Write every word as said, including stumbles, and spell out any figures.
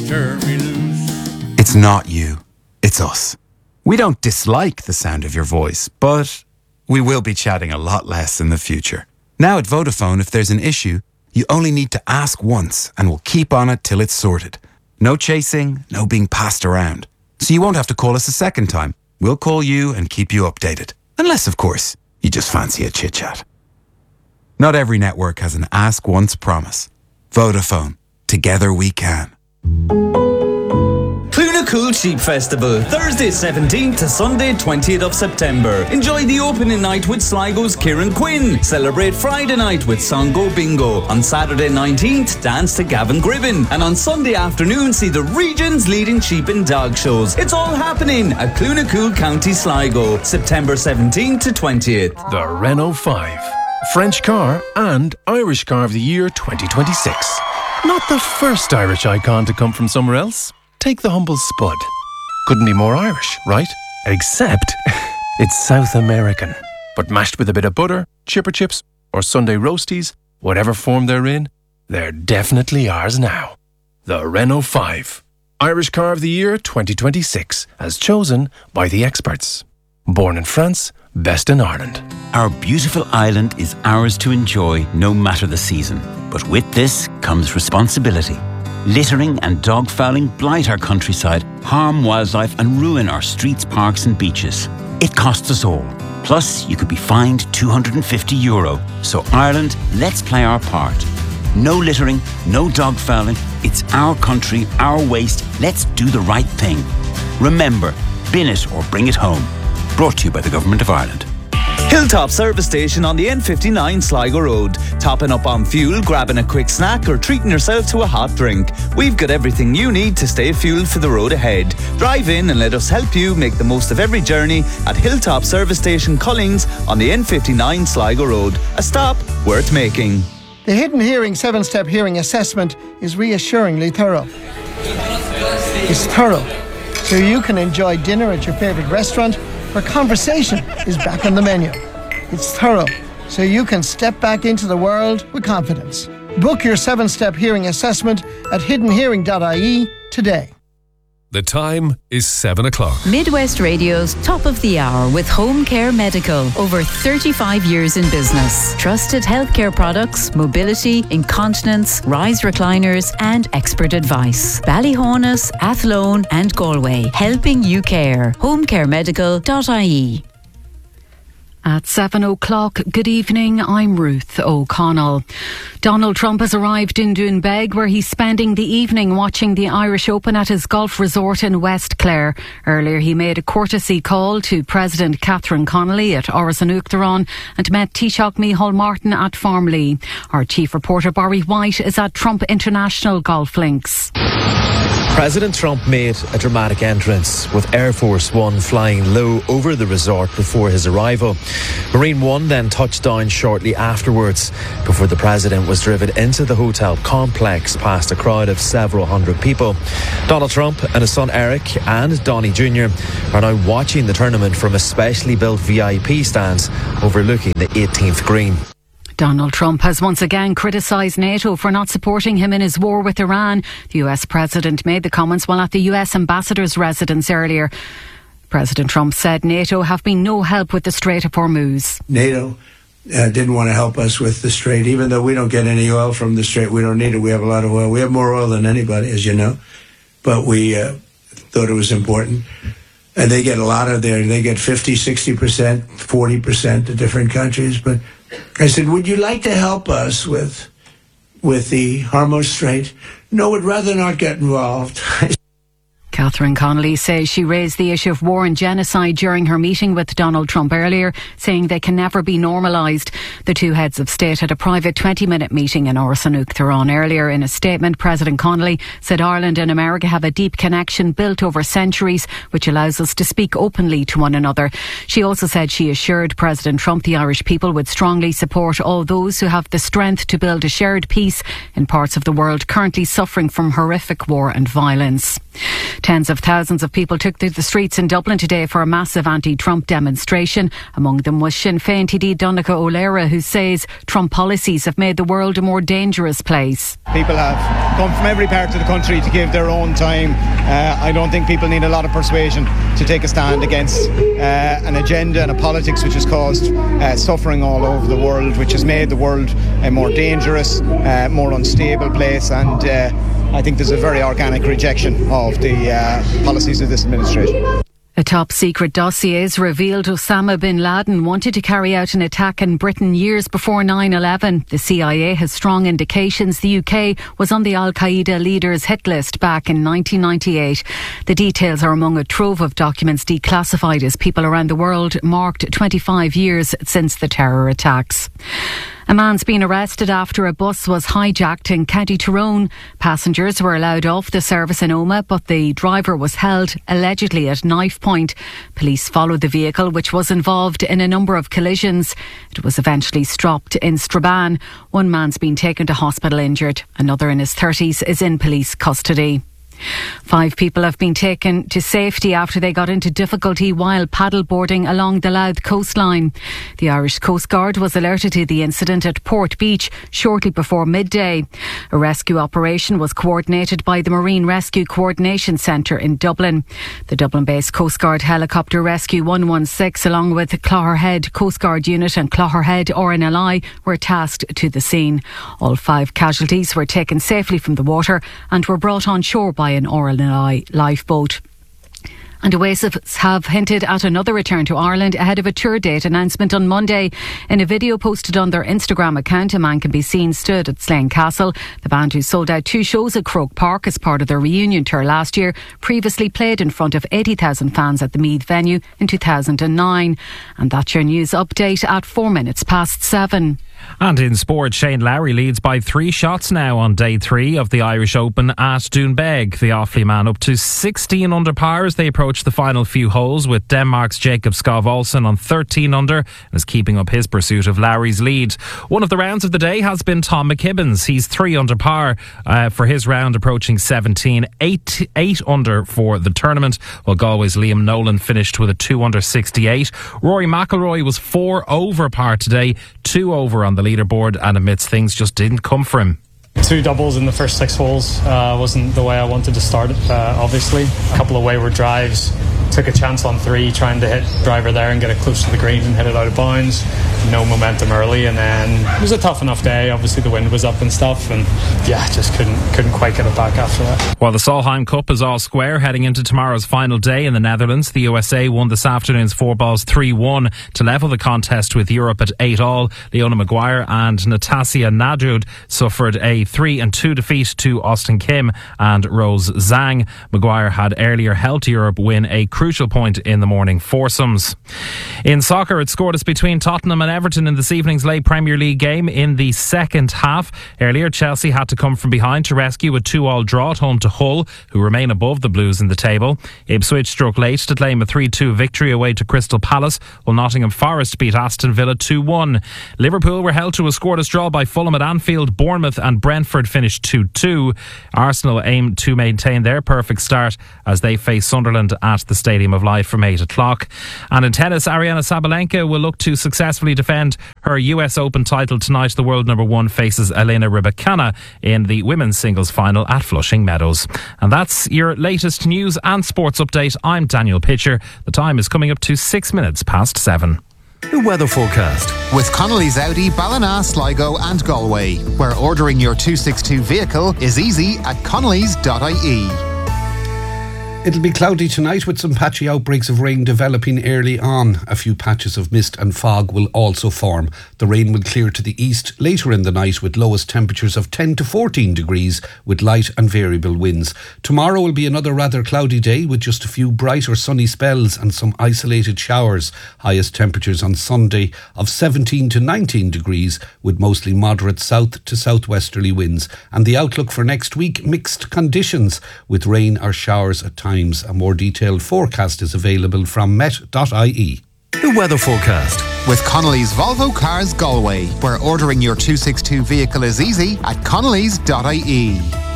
turn me loose. It's not you, it's us. We don't dislike the sound of your voice, but we will be chatting a lot less in the future. Now at Vodafone, if there's an issue, you only need to ask once and we'll keep on it till it's sorted. No chasing, no being passed around. So you won't have to call us a second time. We'll call you and keep you updated. Unless, of course, you just fancy a chit-chat. Not every network has an ask once promise. Vodafone. Together we can. Cool Sheep Festival, Thursday seventeenth to Sunday twentieth of September. Enjoy the opening night with Sligo's Kieran Quinn. Celebrate Friday night with Songo Bingo. On Saturday nineteenth, dance to Gavin Gribben. And on Sunday afternoon, see the region's leading sheep and dog shows. It's all happening at Clunacool, County Sligo, September seventeenth to twentieth. The Renault five. French car and Irish car of the year twenty twenty-six. Not the first Irish icon to come from somewhere else. Take the humble Spud. Couldn't be more Irish, right? Except it's South American. But mashed with a bit of butter, chipper chips, or Sunday roasties, whatever form they're in, they're definitely ours now. The Renault five. Irish Car of the Year twenty twenty-six, as chosen by the experts. Born in France, best in Ireland. Our beautiful island is ours to enjoy no matter the season. But with this comes responsibility. Littering and dog fouling blight our countryside, harm wildlife and ruin our streets, parks and beaches. It costs us all. Plus, you could be fined two hundred fifty euro. So Ireland, let's play our part. No littering, no dog fouling. It's our country, our waste. Let's do the right thing. Remember, bin it or bring it home. Brought to you by the Government of Ireland. Hilltop Service Station on the N fifty-nine Sligo Road. Topping up on fuel, grabbing a quick snack or treating yourself to a hot drink. We've got everything you need to stay fueled for the road ahead. Drive in and let us help you make the most of every journey at Hilltop Service Station Cullings on the N fifty-nine Sligo Road. A stop worth making. The Hidden Hearing seven-step hearing assessment is reassuringly thorough. It's thorough, so you can enjoy dinner at your favourite restaurant where conversation is back on the menu. It's thorough, so you can step back into the world with confidence. Book your seven-step hearing assessment at hidden hearing dot I E today. The time is seven o'clock. Midwest Radio's Top of the Hour with Home Care Medical. Over thirty-five years in business. Trusted healthcare products, mobility, incontinence, rise recliners and expert advice. Ballyhonus, Athlone and Galway. Helping you care. home care medical dot I E. At seven o'clock, good evening, I'm Ruth O'Connell. Donald Trump has arrived in Doonbeg, where he's spending the evening watching the Irish Open at his golf resort in West Clare. Earlier he made a courtesy call to President Catherine Connolly at Áras an Uachtaráin and met Taoiseach Micheál Martin at Farmley. Our chief reporter Barry White is at Trump International Golf Links. President Trump made a dramatic entrance with Air Force One flying low over the resort before his arrival. Marine One then touched down shortly afterwards before the president was driven into the hotel complex past a crowd of several hundred people. Donald Trump and his son Eric and Donnie Junior are now watching the tournament from a specially built V I P stand overlooking the eighteenth green. Donald Trump has once again criticised NATO for not supporting him in his war with Iran. The U S president made the comments while at the U S ambassador's residence earlier. President Trump said NATO have been no help with the Strait of Hormuz. NATO uh, didn't want to help us with the Strait, even though we don't get any oil from the Strait. We don't need it. We have a lot of oil. We have more oil than anybody, as you know. But we uh, thought it was important. And they get a lot of their, they get fifty, sixty percent, forty percent to different countries. But I said, would you like to help us with with the Hormuz Strait? No, would rather not get involved. Catherine Connolly says she raised the issue of war and genocide during her meeting with Donald Trump earlier, saying they can never be normalised. The two heads of state had a private twenty-minute meeting in Áras an Uachtaráin. Earlier in a statement, President Connolly said Ireland and America have a deep connection built over centuries, which allows us to speak openly to one another. She also said she assured President Trump the Irish people would strongly support all those who have the strength to build a shared peace in parts of the world currently suffering from horrific war and violence. Tens of thousands of people took to the streets in Dublin today for a massive anti-Trump demonstration. Among them was Sinn Féin T D Donncha O'Leary, who says Trump policies have made the world a more dangerous place. People have come from every part of the country to give their own time. Uh, I don't think people need a lot of persuasion to take a stand against uh, an agenda and a politics which has caused uh, suffering all over the world, which has made the world a more dangerous, uh, more unstable place, and uh, I think there's a very organic rejection of the uh, policies of this administration. A top-secret dossier has revealed Osama bin Laden wanted to carry out an attack in Britain years before nine eleven. The C I A has strong indications the U K was on the Al-Qaeda leader's hit list back in nineteen ninety-eight. The details are among a trove of documents declassified as people around the world marked twenty-five years since the terror attacks. A man's been arrested after a bus was hijacked in County Tyrone. Passengers were allowed off the service in Omagh, but the driver was held, allegedly at knife point. Police followed the vehicle, which was involved in a number of collisions. It was eventually stopped in Strabane. One man's been taken to hospital injured. Another in his thirties is in police custody. Five people have been taken to safety after they got into difficulty while paddleboarding along the Louth coastline. The Irish Coast Guard was alerted to the incident at Port Beach shortly before midday. A rescue operation was coordinated by the Marine Rescue Coordination Centre in Dublin. The Dublin-based Coast Guard Helicopter Rescue one one six, along with Clogherhead Coast Guard Unit and Clogherhead R N L I, were tasked to the scene. All five casualties were taken safely from the water and were brought on shore by an R N L I lifeboat. And Oasis have hinted at another return to Ireland ahead of a tour date announcement on Monday. In a video posted on their Instagram account, a man can be seen stood at Slane Castle. The band, who sold out two shows at Croke Park as part of their reunion tour last year, previously played in front of eighty thousand fans at the Meath venue in two thousand nine. And that's your news update at four minutes past seven. And in sport, Shane Lowry leads by three shots now on day three of the Irish Open at Doonbeg. The Offaly man up to sixteen under par as they approach the final few holes, with Denmark's Jacob Skov Olsen on thirteen under and is keeping up his pursuit of Lowry's lead. One of the rounds of the day has been Tom McKibbin's. He's three under par uh, for his round, approaching seventeen, eight, eight under for the tournament, while Galway's Liam Nolan finished with a two under sixty-eight. Rory McIlroy was four over par today, two over on the leaderboard, and admits things just didn't come for him. Two doubles in the first six holes uh, wasn't the way I wanted to start it, uh, obviously. A couple of wayward drives. Took a chance on three, trying to hit driver there and get it close to the green and hit it out of bounds. No momentum early, and then it was a tough enough day. Obviously the wind was up and stuff, and yeah, just couldn't couldn't quite get it back after that. While the Solheim Cup is all square heading into tomorrow's final day in the Netherlands, the U S A won this afternoon's four balls three one to level the contest with Europe at eight all. Leona Maguire and Natasha Nadjud suffered a three and two defeat to Austin Kim and Rose Zhang. Maguire had earlier helped Europe win a crucial point in the morning foursomes. In soccer, it scored us between Tottenham and Everton in this evening's late Premier League game in the second half. Earlier, Chelsea had to come from behind to rescue a two all draw at home to Hull, who remain above the Blues in the table. Ipswich struck late to claim a three two victory away to Crystal Palace, while Nottingham Forest beat Aston Villa two one. Liverpool were held to a scoreless draw by Fulham at Anfield. Bournemouth and Brentford finished two two. Arsenal aim to maintain their perfect start as they face Sunderland at the Stadium of Light from eight o'clock. And in tennis, Ariana Sabalenka will look to successfully defend her U S Open title tonight. The world number one faces Elena Rybakina in the women's singles final at Flushing Meadows. And that's your latest news and sports update. I'm Daniel Pitcher. The time is coming up to six minutes past seven. The weather forecast with Connolly's Audi, Ballina, Sligo and Galway, where ordering your two sixty-two vehicle is easy at connellys dot I E. It'll be cloudy tonight with some patchy outbreaks of rain developing early on. A few patches of mist and fog will also form. The rain will clear to the east later in the night with lowest temperatures of ten to fourteen degrees with light and variable winds. Tomorrow will be another rather cloudy day with just a few bright or sunny spells and some isolated showers. Highest temperatures on Sunday of seventeen to nineteen degrees with mostly moderate south to southwesterly winds. And the outlook for next week, mixed conditions with rain or showers at times. A more detailed forecast is available from met dot I E. The weather forecast with Connolly's Volvo Cars Galway, where ordering your two sixty-two vehicle is easy at connellys dot I E.